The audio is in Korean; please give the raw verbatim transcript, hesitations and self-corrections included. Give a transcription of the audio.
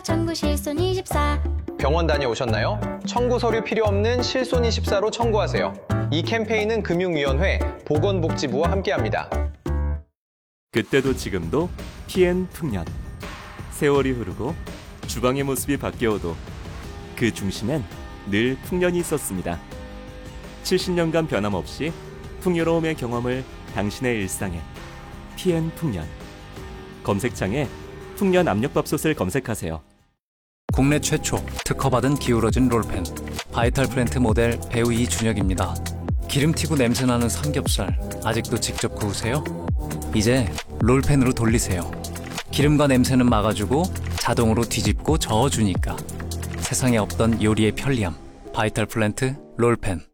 청구 실손 이십사. 병원 다녀오셨나요? 청구 서류 필요 없는 실손 이십사로 청구하세요. 이 캠페인은 금융위원회, 보건복지부와 함께합니다. 그때도 지금도 피엔 풍년. 세월이 흐르고 주방의 모습이 바뀌어도 그 중심엔 늘 풍년이 있었습니다. 칠십 년간 변함없이 풍요로움의 경험을 당신의 일상에. 피엔 풍년. 검색창에 풍년 압력밥솥을 검색하세요. 국내 최초 특허받은 기울어진 롤펜 바이탈 플랜트 모델 배우 이준혁입니다. 기름튀고 냄새나는 삼겹살 아직도 직접 구우세요? 이제 롤펜으로 돌리세요. 기름과 냄새는 막아주고 자동으로 뒤집고 저어주니까 세상에 없던 요리의 편리함 바이탈 플랜트 롤펜.